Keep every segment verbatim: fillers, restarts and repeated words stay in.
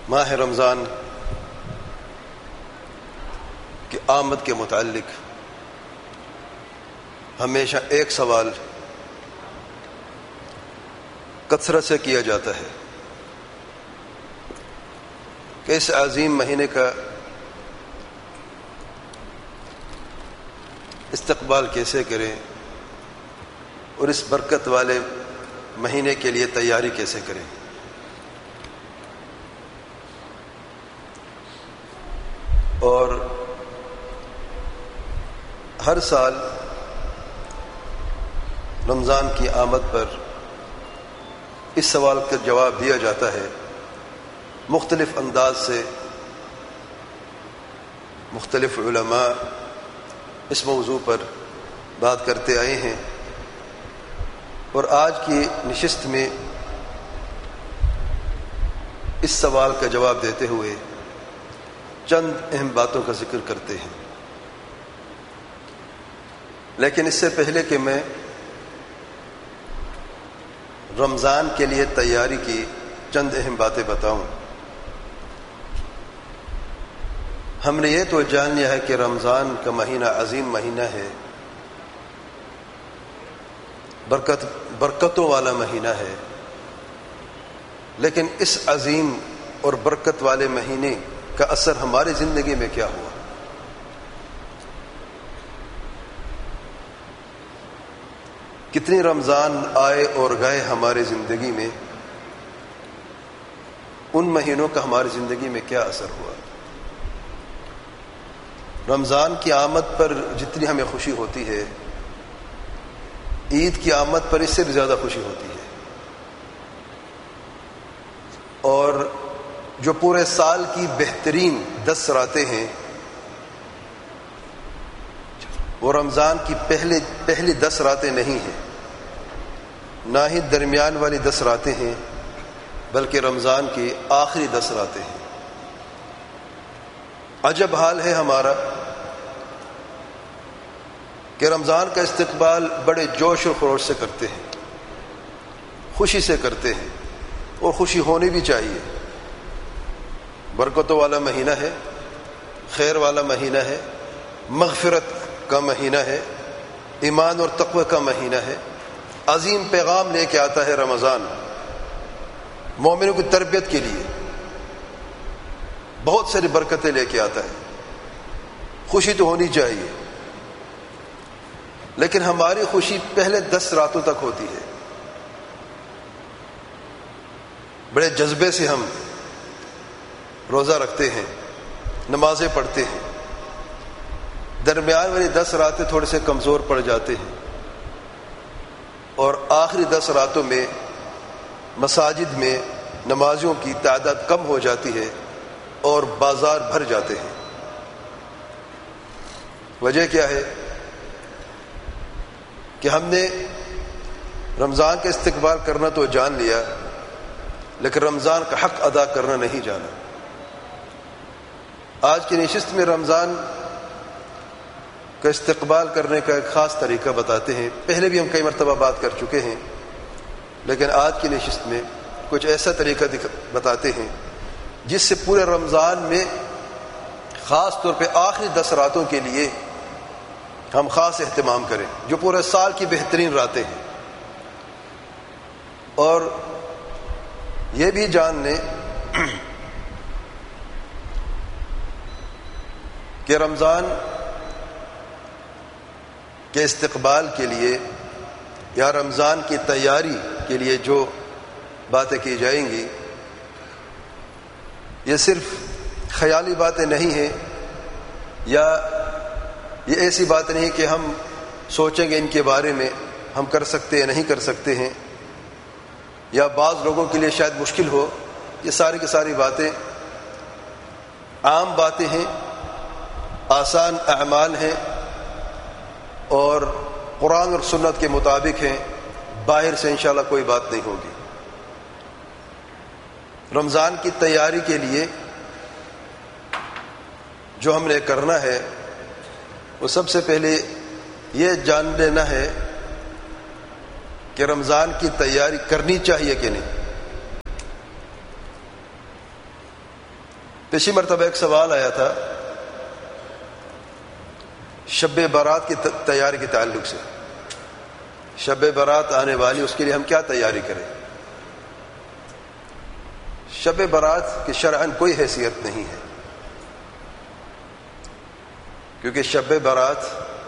ماہ رمضان کی آمد کے متعلق ہمیشہ ایک سوال کثرت سے کیا جاتا ہے کہ اس عظیم مہینے کا استقبال کیسے کریں اور اس برکت والے مہینے کے لیے تیاری کیسے کریں۔ اور ہر سال رمضان کی آمد پر اس سوال کا جواب دیا جاتا ہے، مختلف انداز سے مختلف علماء اس موضوع پر بات کرتے آئے ہیں، اور آج کی نشست میں اس سوال کا جواب دیتے ہوئے چند اہم باتوں کا ذکر کرتے ہیں۔ لیکن اس سے پہلے کہ میں رمضان کے لیے تیاری کی چند اہم باتیں بتاؤں، ہم نے یہ تو جان لیا ہے کہ رمضان کا مہینہ عظیم مہینہ ہے، برکت برکتوں والا مہینہ ہے، لیکن اس عظیم اور برکت والے مہینے کا اثر ہماری زندگی میں کیا ہوا؟ کتنی رمضان آئے اور گئے ہماری زندگی میں، ان مہینوں کا ہماری زندگی میں کیا اثر ہوا؟ رمضان کی آمد پر جتنی ہمیں خوشی ہوتی ہے، عید کی آمد پر اس سے بھی زیادہ خوشی ہوتی ہے، اور جو پورے سال کی بہترین دس راتیں ہیں وہ رمضان کی پہلے پہلی دس راتیں نہیں ہیں، نہ ہی درمیان والی دس راتیں ہیں، بلکہ رمضان کی آخری دس راتیں ہیں۔ عجب حال ہے ہمارا کہ رمضان کا استقبال بڑے جوش و خروش سے کرتے ہیں، خوشی سے کرتے ہیں، اور خوشی ہونی بھی چاہیے۔ برکتوں والا مہینہ ہے، خیر والا مہینہ ہے، مغفرت کا مہینہ ہے، ایمان اور تقوی کا مہینہ ہے، عظیم پیغام لے کے آتا ہے رمضان مومنوں کی تربیت کے لیے، بہت ساری برکتیں لے کے آتا ہے، خوشی تو ہونی چاہیے، لیکن ہماری خوشی پہلے دس راتوں تک ہوتی ہے۔ بڑے جذبے سے ہم روزہ رکھتے ہیں، نمازیں پڑھتے ہیں، درمیان والی دس راتیں تھوڑے سے کمزور پڑ جاتے ہیں، اور آخری دس راتوں میں مساجد میں نمازیوں کی تعداد کم ہو جاتی ہے اور بازار بھر جاتے ہیں۔ وجہ کیا ہے؟ کہ ہم نے رمضان کا استقبال کرنا تو جان لیا، لیکن رمضان کا حق ادا کرنا نہیں جانا۔ آج کی نشست میں رمضان کا استقبال کرنے کا ایک خاص طریقہ بتاتے ہیں، پہلے بھی ہم کئی مرتبہ بات کر چکے ہیں، لیکن آج کی نشست میں کچھ ایسا طریقہ بتاتے ہیں جس سے پورے رمضان میں خاص طور پہ آخری دس راتوں کے لیے ہم خاص اہتمام کریں، جو پورے سال کی بہترین راتیں ہیں، اور یہ بھی جان لیں کہ رمضان کے استقبال کے لیے یا رمضان کی تیاری کے لیے جو باتیں کی جائیں گی، یہ صرف خیالی باتیں نہیں ہیں، یا یہ ایسی بات نہیں کہ ہم سوچیں گے ان کے بارے میں ہم کر سکتے یا نہیں کر سکتے ہیں، یا بعض لوگوں کے لیے شاید مشکل ہو۔ یہ ساری کی ساری باتیں عام باتیں ہیں، آسان اعمال ہیں، اور قرآن اور سنت کے مطابق ہیں، باہر سے انشاءاللہ کوئی بات نہیں ہوگی۔ رمضان کی تیاری کے لیے جو ہم نے کرنا ہے وہ سب سے پہلے یہ جان لینا ہے کہ رمضان کی تیاری کرنی چاہیے کہ نہیں۔ پچھلی مرتبہ ایک سوال آیا تھا شب برات کی تیاری کے تعلق سے، شب برات آنے والی، اس کے لیے ہم کیا تیاری کریں؟ شب برات کی شرعاً کوئی حیثیت نہیں ہے، کیونکہ شب برات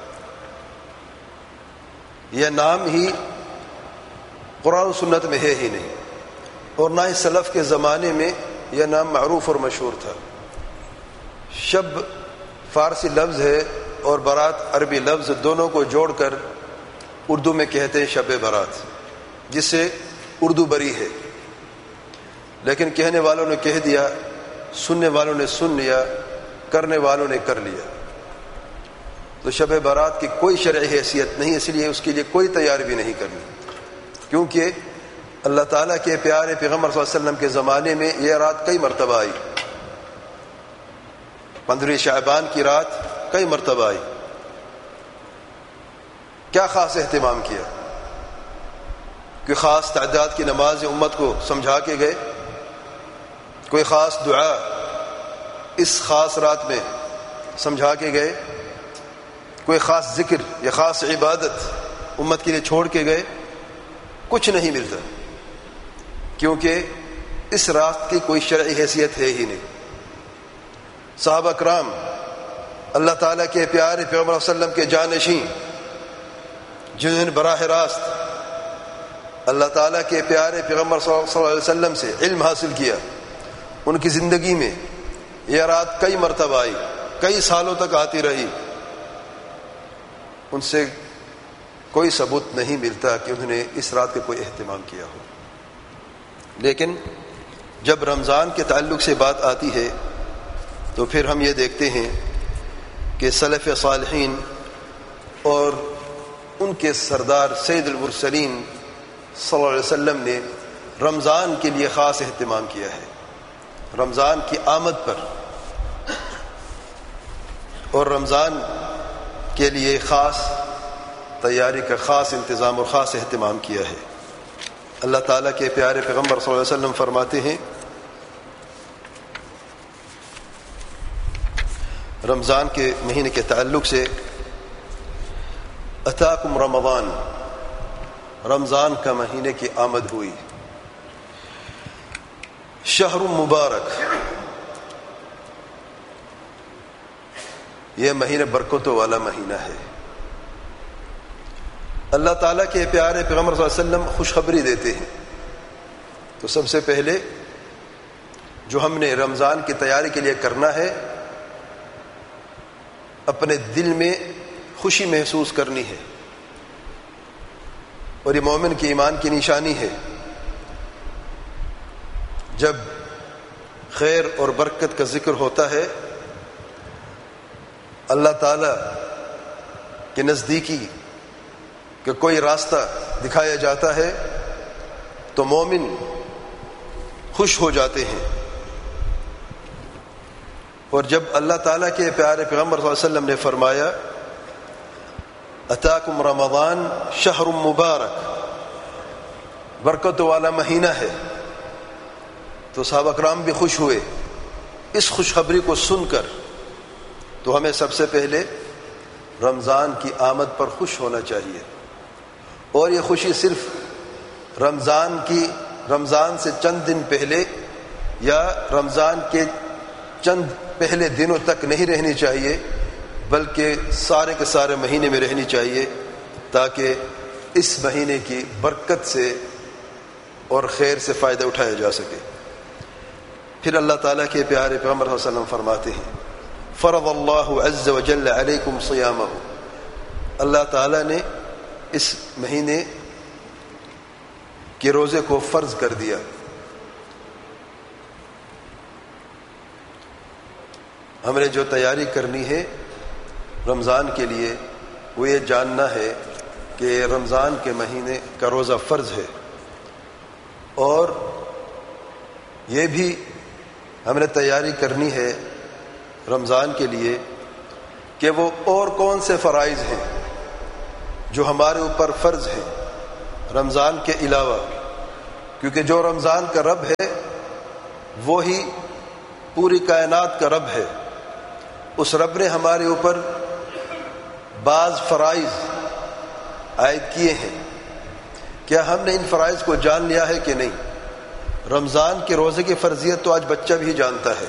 یہ نام ہی قرآن و سنت میں ہے ہی نہیں، اور نہ ہی سلف کے زمانے میں یہ نام معروف اور مشہور تھا۔ شب فارسی لفظ ہے اور برات عربی لفظ، دونوں کو جوڑ کر اردو میں کہتے ہیں شب برات، جس سے اردو بری ہے، لیکن کہنے والوں نے کہہ دیا، سننے والوں نے سن لیا، کرنے والوں نے کر لیا۔ تو شب برات کی کوئی شرعی حیثیت نہیں، اس لیے اس کے لیے کوئی تیاری بھی نہیں کرنی، کیونکہ اللہ تعالیٰ کے پیارے پیغمبر صلی اللہ علیہ وسلم کے زمانے میں یہ رات کئی مرتبہ آئی، پندرہ شعبان کی رات کئی مرتبہ آئی۔ کیا خاص اہتمام کیا؟ کہ خاص تعداد کی نماز امت کو سمجھا کے گئے؟ کوئی خاص دعا اس خاص رات میں سمجھا کے گئے؟ کوئی خاص ذکر یا خاص عبادت امت کے لیے چھوڑ کے گئے؟ کچھ نہیں ملتا، کیونکہ اس رات کی کوئی شرعی حیثیت ہے ہی نہیں۔ صحابہ کرام اللہ تعالیٰ کے پیارے پیغمبر صلی اللہ علیہ وسلم کے جانشین، جنہوں نے براہ راست اللہ تعالیٰ کے پیارے پیغمبر صلی اللہ علیہ وسلم سے علم حاصل کیا، ان کی زندگی میں یہ رات کئی مرتبہ آئی، کئی سالوں تک آتی رہی، ان سے کوئی ثبوت نہیں ملتا کہ انہوں نے اس رات کا کوئی اہتمام کیا ہو۔ لیکن جب رمضان کے تعلق سے بات آتی ہے تو پھر ہم یہ دیکھتے ہیں کہ سلف صالحین اور ان کے سردار سید المرسلین صلی اللہ علیہ وسلم نے رمضان کے لیے خاص اہتمام کیا ہے، رمضان کی آمد پر، اور رمضان کے لیے خاص تیاری کا خاص انتظام اور خاص اہتمام کیا ہے۔ اللہ تعالیٰ کے پیارے پیغمبر صلی اللہ علیہ وسلم فرماتے ہیں رمضان کے مہینے کے تعلق سے، اتاکم رمضان، رمضان کا مہینے کی آمد ہوئی، شہر مبارک، یہ مہینہ برکتوں والا مہینہ ہے۔ اللہ تعالیٰ کے پیارے پیغمبر صلی اللہ علیہ وسلم خوشخبری دیتے ہیں۔ تو سب سے پہلے جو ہم نے رمضان کی تیاری کے لیے کرنا ہے، اپنے دل میں خوشی محسوس کرنی ہے، اور یہ مومن کے ایمان کی نشانی ہے۔ جب خیر اور برکت کا ذکر ہوتا ہے، اللہ تعالیٰ کے نزدیکی کہ کوئی راستہ دکھایا جاتا ہے تو مومن خوش ہو جاتے ہیں۔ اور جب اللہ تعالیٰ کے پیارے پیغمبر صلی اللہ علیہ وسلم نے فرمایا اتاکم رمضان شہر مبارک، برکت والا مہینہ ہے، تو صحابہ کرام بھی خوش ہوئے اس خوشخبری کو سن کر۔ تو ہمیں سب سے پہلے رمضان کی آمد پر خوش ہونا چاہیے، اور یہ خوشی صرف رمضان کی رمضان سے چند دن پہلے یا رمضان کے چند پہلے دنوں تک نہیں رہنی چاہیے، بلکہ سارے کے سارے مہینے میں رہنی چاہیے، تاکہ اس مہینے کی برکت سے اور خیر سے فائدہ اٹھایا جا سکے۔ پھر اللہ تعالیٰ کے پیارے پیغمبر صلی اللہ علیہ وسلم فرماتے ہیں فرض اللہ عز وجل علیکم صیامہ، اللہ تعالیٰ نے اس مہینے کے روزے کو فرض کر دیا۔ ہم نے جو تیاری کرنی ہے رمضان کے لیے، وہ یہ جاننا ہے کہ رمضان کے مہینے کا روزہ فرض ہے، اور یہ بھی ہم نے تیاری کرنی ہے رمضان کے لیے کہ وہ اور کون سے فرائض ہیں جو ہمارے اوپر فرض ہیں رمضان کے علاوہ، کیونکہ جو رمضان کا رب ہے وہی پوری کائنات کا رب ہے، اس رب نے ہمارے اوپر بعض فرائض عائد کیے ہیں. کیا ہم نے ان فرائض کو جان لیا ہے کہ نہیں؟ رمضان کے روزے کی فرضیت تو آج بچہ بھی جانتا ہے.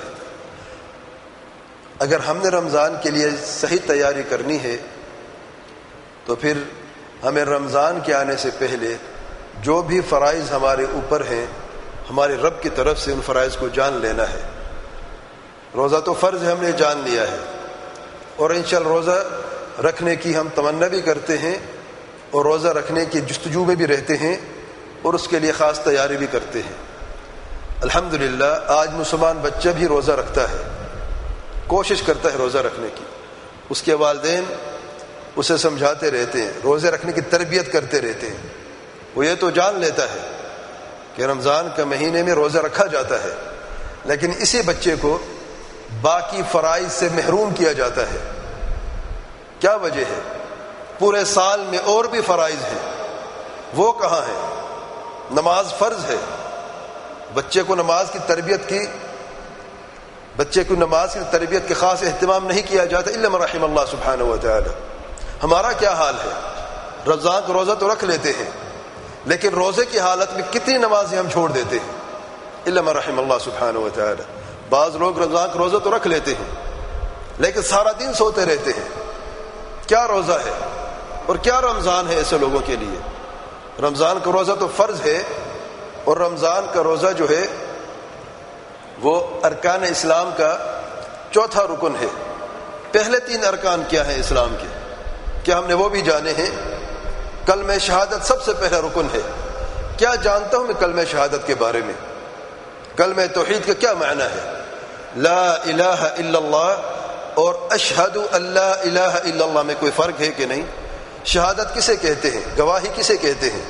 اگر ہم نے رمضان کے لیے صحیح تیاری کرنی ہے تو پھر ہمیں رمضان کے آنے سے پہلے جو بھی فرائض ہمارے اوپر ہیں ہمارے رب کی طرف سے ان فرائض کو جان لینا ہے. روزہ تو فرض ہے، ہم نے جان لیا ہے، اور انشاءاللہ روزہ رکھنے کی ہم تمنا بھی کرتے ہیں اور روزہ رکھنے کی جستجو میں بھی رہتے ہیں اور اس کے لیے خاص تیاری بھی کرتے ہیں. الحمدللہ آج مسلمان بچہ بھی روزہ رکھتا ہے، کوشش کرتا ہے روزہ رکھنے کی. اس کے والدین اسے سمجھاتے رہتے ہیں، روزے رکھنے کی تربیت کرتے رہتے ہیں. وہ یہ تو جان لیتا ہے کہ رمضان کا مہینے میں روزہ رکھا جاتا ہے، لیکن اسی بچے کو باقی فرائض سے محروم کیا جاتا ہے. کیا وجہ ہے؟ پورے سال میں اور بھی فرائض ہیں، وہ کہاں ہیں؟ نماز فرض ہے، بچے کو نماز کی تربیت کی بچے کو نماز کی تربیت کے خاص اہتمام نہیں کیا جاتا الا من رحم اللہ سبحانہ و تعالی. ہمارا کیا حال ہے؟ رمضان کا روزہ تو رکھ لیتے ہیں، لیکن روزے کی حالت میں کتنی نمازیں ہم چھوڑ دیتے ہیں الا من رحم اللہ سبحانہ و تعالی. بعض لوگ رمضان کا روزہ تو رکھ لیتے ہیں لیکن سارا دن سوتے رہتے ہیں. کیا روزہ ہے اور کیا رمضان ہے ایسے لوگوں کے لیے؟ رمضان کا روزہ تو فرض ہے، اور رمضان کا روزہ جو ہے وہ ارکان اسلام کا چوتھا رکن ہے. پہلے تین ارکان کیا ہیں اسلام کے؟ کیا ہم نے وہ بھی جانے ہیں؟ کلمہ شہادت سب سے پہلا رکن ہے. کیا جانتا ہوں میں کلمہ شہادت کے بارے میں؟ کلمہ توحید کا کیا معنی ہے؟ لا الہ الا اللہ اور اشہد ان لا الہ الا اللہ میں کوئی فرق ہے کہ نہیں؟ شہادت کسے کہتے ہیں؟ گواہی کسے کہتے ہیں؟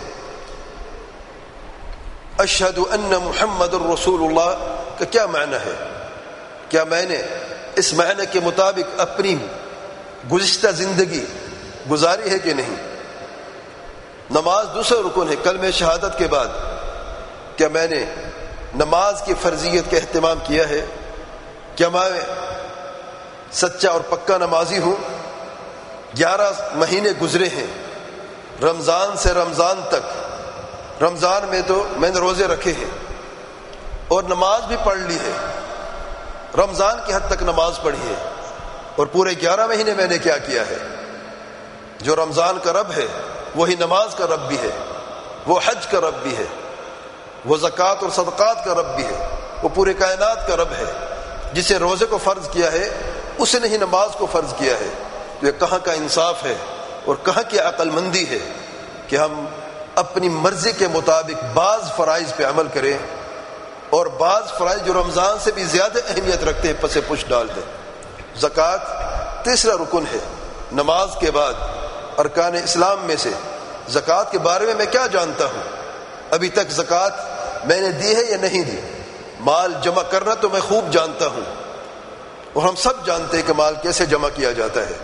اشہد ان محمد الرسول اللہ کا کیا معنی ہے؟ کیا میں نے اس معنی کے مطابق اپنی گزشتہ زندگی گزاری ہے کہ نہیں؟ نماز دوسرا رکن ہے کلمہ شہادت کے بعد. کیا میں نے نماز کی فرضیت کا اہتمام کیا ہے؟ کیا میں سچا اور پکا نمازی ہوں؟ گیارہ مہینے گزرے ہیں رمضان سے رمضان تک. رمضان میں تو میں نے روزے رکھے ہیں اور نماز بھی پڑھ لی ہے، رمضان کی حد تک نماز پڑھی ہے، اور پورے گیارہ مہینے میں نے کیا کیا ہے؟ جو رمضان کا رب ہے وہی نماز کا رب بھی ہے، وہ حج کا رب بھی ہے، وہ زکوٰۃ اور صدقات کا رب بھی ہے، وہ پورے کائنات کا رب ہے. جسے روزے کو فرض کیا ہے اس نے ہی نماز کو فرض کیا ہے. تو یہ کہاں کا انصاف ہے اور کہاں کی عقل مندی ہے کہ ہم اپنی مرضی کے مطابق بعض فرائض پہ عمل کریں اور بعض فرائض جو رمضان سے بھی زیادہ اہمیت رکھتے ہیں پس پش ڈال دیں. زکوٰۃ تیسرا رکن ہے نماز کے بعد ارکان اسلام میں سے. زکوٰۃ کے بارے میں میں کیا جانتا ہوں؟ ابھی تک زکوٰۃ میں نے دی ہے یا نہیں دی؟ مال جمع کرنا تو میں خوب جانتا ہوں، اور ہم سب جانتے ہیں کہ مال کیسے جمع کیا جاتا ہے،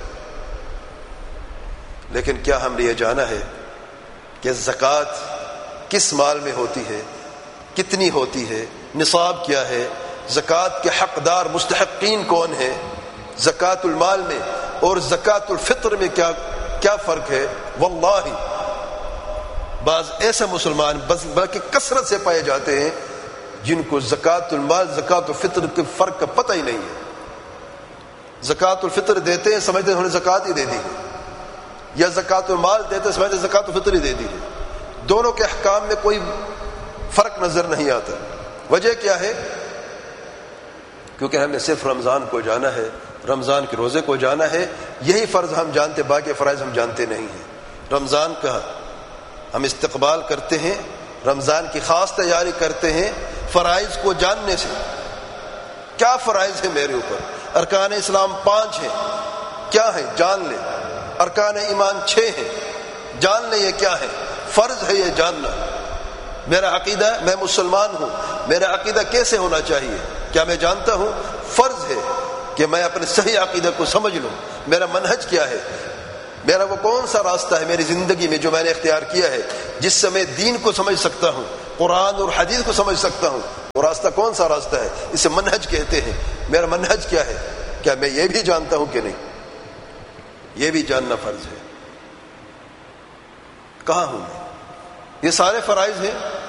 لیکن کیا ہم نے یہ جانا ہے کہ زکوٰۃ کس مال میں ہوتی ہے، کتنی ہوتی ہے، نصاب کیا ہے، زکوٰۃ کے حقدار مستحقین کون ہیں، زکوٰۃ المال میں اور زکوٰۃ الفطر میں کیا کیا فرق ہے؟ واللہ بعض ایسے مسلمان بس بلکہ کثرت سے پائے جاتے ہیں جن کو زکوٰۃ المال زکوٰۃ الفطر کے فرق کا پتہ ہی نہیں ہے. زکوٰۃ الفطر دیتے ہیں سمجھتے ہیں انہوں نے زکوٰۃ ہی دے دی ہے، یا زکوٰۃ المال دیتے ہیں سمجھتے ہیں زکوٰۃ الفطر ہی دے دی ہے. دونوں کے احکام میں کوئی فرق نظر نہیں آتا. وجہ کیا ہے؟ کیونکہ ہم نے صرف رمضان کو جانا ہے، رمضان کے روزے کو جانا ہے، یہی فرض ہم جانتے، باقی فرائض ہم جانتے نہیں ہیں. رمضان کا ہم استقبال کرتے ہیں، رمضان کی خاص تیاری کرتے ہیں فرائض کو جاننے سے. کیا فرائض ہے میرے اوپر؟ ارکان اسلام پانچ ہیں، کیا ہے جان لیں. ارکان ایمان چھ ہیں، جان لیں یہ کیا ہے. فرض ہے یہ جاننا. میرا عقیدہ، میں مسلمان ہوں، میرا عقیدہ کیسے ہونا چاہیے؟ کیا میں جانتا ہوں؟ فرض ہے کہ میں اپنے صحیح عقیدہ کو سمجھ لوں. میرا منہج کیا ہے؟ میرا وہ کون سا راستہ ہے میری زندگی میں جو میں نے اختیار کیا ہے جس سے میں دین کو سمجھ سکتا ہوں، قرآن اور حدیث کو سمجھ سکتا ہوں. وہ راستہ کون سا راستہ ہے؟ اسے منہج کہتے ہیں. میرا منہج کیا ہے؟ کیا میں یہ بھی جانتا ہوں کہ نہیں؟ یہ بھی جاننا فرض ہے. کہاں ہوں میں؟ یہ سارے فرائض ہیں